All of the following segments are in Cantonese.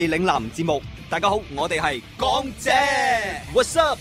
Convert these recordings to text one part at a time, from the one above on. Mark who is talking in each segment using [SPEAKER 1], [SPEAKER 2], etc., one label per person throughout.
[SPEAKER 1] 嶺南節目，大家好，我哋係港姐 ，What's up？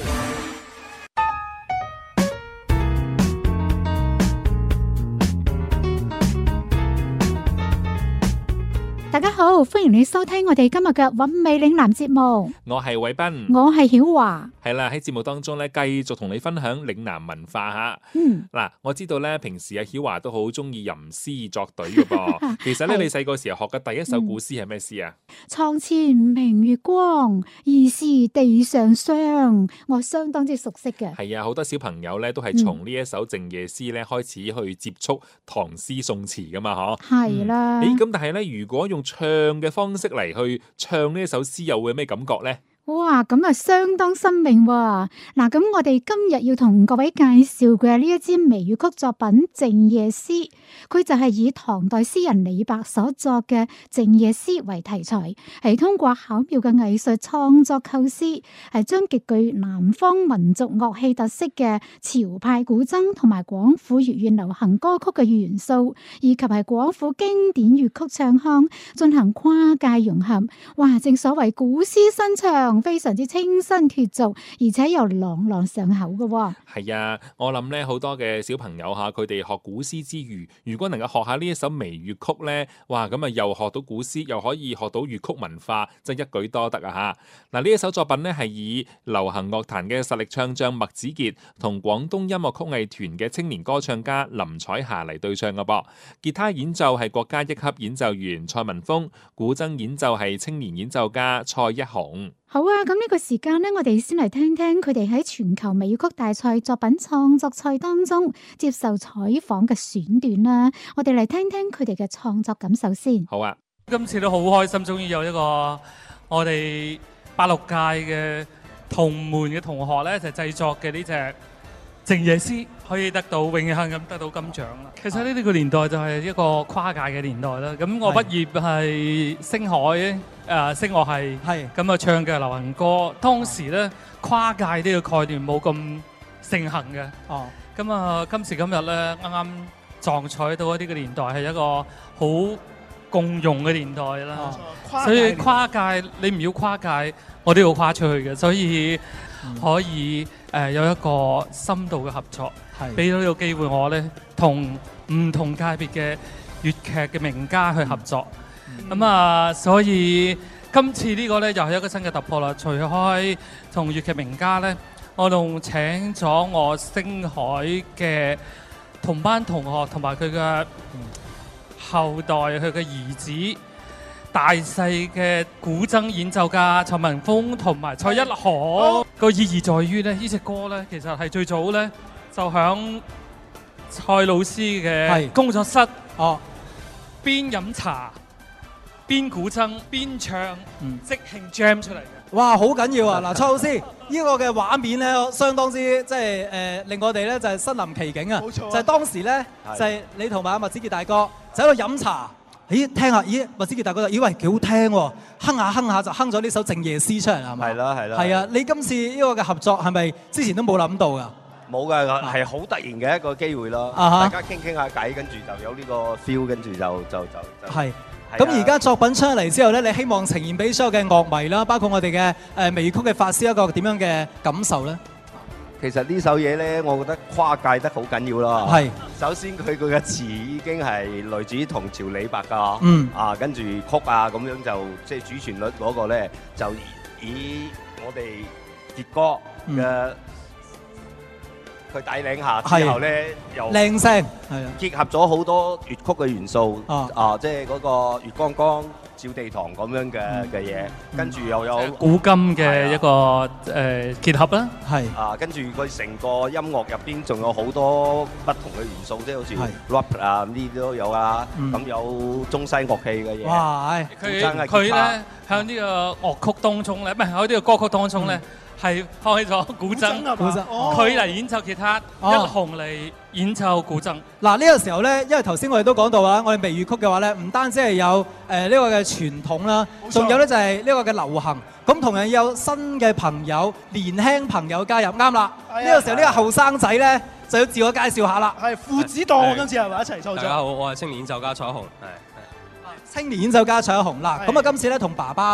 [SPEAKER 2] 大家好，歡迎你收聽我哋今日嘅韻味嶺南節目。
[SPEAKER 3] 我係偉斌，
[SPEAKER 2] 我係曉華。
[SPEAKER 3] 係啦，喺節目當中咧，繼續同你分享嶺南文化吓。嗱，我知道咧，平時阿曉華都好中意吟詩作對嘅噃。其實咧，你細個時候學嘅第一首古詩係咩詩啊？
[SPEAKER 2] 床前明月光，疑是地上霜。我相當之熟悉嘅。
[SPEAKER 3] 係啊，好多小朋友咧都係從呢一首靜夜詩咧開始去接觸唐詩宋詞噶嘛，嗬。
[SPEAKER 2] 係啦。
[SPEAKER 3] 咁但係咧，如果用唱嘅方式嚟去唱呢一首詩，又會有咩感覺呢？
[SPEAKER 2] 哇，咁啊相當新穎喎！嗱，咁我哋今日要同各位介紹嘅呢一支微粵曲作品《靜夜詩》，佢就係以唐代詩人李白所作嘅《靜夜詩》為題材，係通過巧妙嘅藝術創作構思，係將極具南方民族樂器特色嘅潮派古箏同埋廣府粵語流行歌曲嘅元素，以及係廣府經典粵曲唱腔進行跨界融合。哇！正所謂古詩新唱，非常之清新脫俗，而且又朗朗上口嘅喎。係
[SPEAKER 3] 啊，我諗咧好多嘅小朋友嚇，佢哋學古詩之餘，如果能夠學下呢一首微粵曲咧，哇！咁啊又學到古詩，又可以學到粵曲文化，真係一舉多得啊嚇！嗱，呢一首作品咧係以流行樂壇嘅實力唱將麥子傑同廣東音樂曲藝團嘅青年歌唱家林彩霞嚟對唱嘅噃。吉他演奏係國家一級演奏員蔡文峰，古箏演奏係青年演奏家蔡一雄。
[SPEAKER 2] 好啊，咁呢個時間呢，我哋先嚟聽聽佢哋喺全球微粵曲大賽作品創作賽當中接受採訪嘅選段啦。我哋嚟聽聽佢哋嘅創作感受先。
[SPEAKER 3] 好啊，
[SPEAKER 4] 今次都好開心，終於有一個我哋86屆嘅同門嘅同學咧，就製作嘅呢隻靜夜詩，可以得到榮幸咁得到金獎啦。其實呢個年代就係一個跨界嘅年代啦。咁我畢業係星海。聲樂系，咁啊唱嘅流行歌，當時咧跨界呢個概念冇咁盛行嘅。咁啊今時今日咧啱啱撞彩到呢個年代係一個好共融嘅年代啦。所以跨界你唔要跨界，我都要跨出去嘅，所以可以有一個深度嘅合作，俾到呢個機會我咧同唔同界別嘅粵劇嘅名家去合作。咁啊，所以今次呢個咧又係一個新嘅突破啦。除開同粵劇名家咧，我仲請咗我星海嘅同班同學同埋佢嘅後代，佢嘅兒子大細嘅古箏演奏家蔡文峰同埋蔡一可。個意義在於咧，呢隻歌咧其實係最早咧就響蔡老師嘅工作室邊飲茶邊古箏邊唱，即興 jam 出嚟嘅。
[SPEAKER 5] 哇，好緊要啊！嗱，蔡老師，呢個嘅畫面咧，相當之即係令我哋咧就係身臨其境啊！冇錯，就係當時咧就係你同埋阿麥子傑大哥就喺度飲茶，咦聽下，咦麥子傑大哥就以為幾好聽喎，哼下哼下就哼咗呢首靜夜詩出嚟係咪？係啦係啦。係啊，你今次呢個嘅合作係咪之前都冇諗到㗎？
[SPEAKER 6] 冇㗎，係好突然嘅一個機會咯。大家傾傾下偈，跟住就有呢個 feel，跟住就
[SPEAKER 5] 係。咁而家作品出嚟之後咧，你希望呈現俾所有嘅樂迷啦，包括我哋嘅微粵曲嘅法師一個點樣嘅感受咧？
[SPEAKER 6] 其實呢首嘢咧，我覺得跨界得好緊要咯。係。首先佢嘅詞已經係來自於唐朝李白㗎。跟住曲啊咁樣就即係主旋律嗰個咧，就以我哋傑哥嘅佢帶領下之後咧，又
[SPEAKER 5] 靚聲，係啊，
[SPEAKER 6] 結合咗好多粵曲嘅元素，即係嗰個月光光照地堂咁樣嘅嘢，跟住又有
[SPEAKER 4] 古今嘅一個結合啦，
[SPEAKER 5] 係
[SPEAKER 6] 跟住佢成個音樂入邊仲有好多不同嘅元素，即係好似 rap 啊呢啲都有啊，咁有中西樂器嘅嘢。
[SPEAKER 4] 哇！佢咧喺呢個樂曲當中咧，唔係喺呢個歌曲當中咧。係放棄咗古箏，佢嚟演奏吉他，一雄嚟演奏古箏。
[SPEAKER 5] 嗱呢個時候咧，因為頭先我哋都講到啦，我哋微粵曲嘅話咧，唔單止係有呢個嘅傳統啦，仲有咧就係呢個嘅流行。咁同樣有新嘅朋友、年輕朋友加入，啱啦。呢個時候呢個後生仔咧就要自我介紹下啦。
[SPEAKER 7] 係父子檔，今次係咪一齊創作？
[SPEAKER 8] 大家好，我係青年演奏家蔡一雄。
[SPEAKER 5] 青年演奏家蔡一雄啦。咁啊，今次咧同爸爸